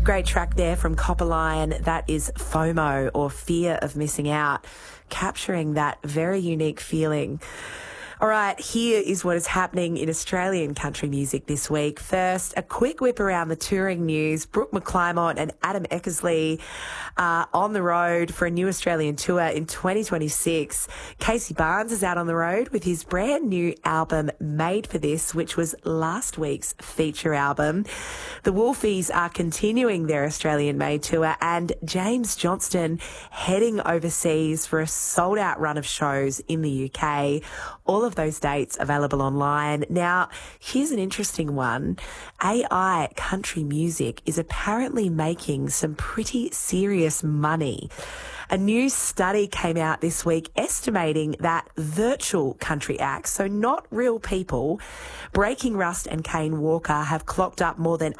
Great track there from Copperline. That is FOMO, or fear of missing out, capturing that very unique feeling. All right, here is what is happening in Australian country music this week. First, a quick whip around the touring news. Brooke McClymont and Adam Eckersley are on the road for a new Australian tour in 2026. Casey Barnes is out on the road with his brand new album, Made for This, which was last week's feature album. The Wolfies are continuing their Australian-made tour, and James Johnston heading overseas for a sold-out run of shows in the UK. All of those dates available online. Now, here's an interesting one. AI country music is apparently making some pretty serious money. A new study came out this week estimating that virtual country acts, so not real people, Breaking Rust and Kane Walker, have clocked up more than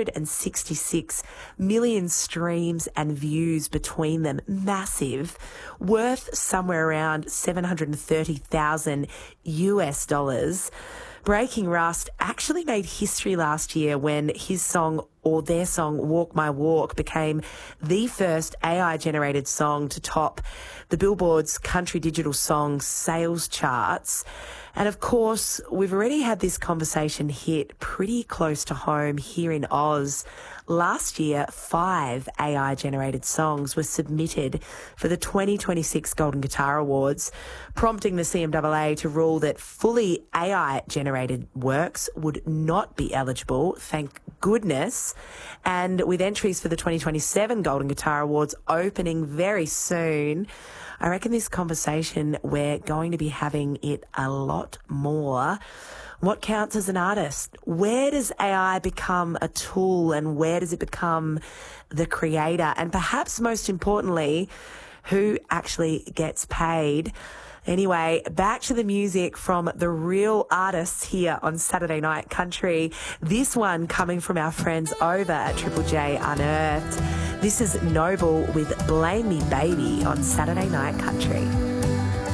166 million streams and views between them. Massive. Worth somewhere around 730,000 US dollars. Breaking Rust actually made history last year when his song, or their song, Walk My Walk, became the first AI-generated song to top the Billboard's Country Digital Songs sales charts. And of course, we've already had this conversation hit pretty close to home here in Oz. Last year, 5 AI-generated songs were submitted for the 2026 Golden Guitar Awards, prompting the CMAA to rule that fully AI-generated works would not be eligible, thank goodness. And with entries for the 2027 Golden Guitar Awards opening very soon, I reckon this conversation, we're going to be having it a lot more. What counts as an artist? Where does AI become a tool, and where does it become the creator? And perhaps most importantly, who actually gets paid? Anyway, back to the music from the real artists here on Saturday Night Country. This one coming from our friends over at Triple J Unearthed. This is Noble with Blame Me Baby on Saturday Night Country.